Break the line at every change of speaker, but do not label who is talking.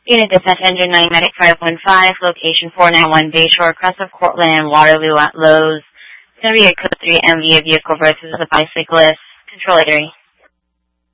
Unit Dispatch Engine 9 Medic 515, location 491 Bayshore, crest of Cortland and Waterloo at Lowe's. It's going to be a code 3 MV vehicle versus a bicyclist. Control area.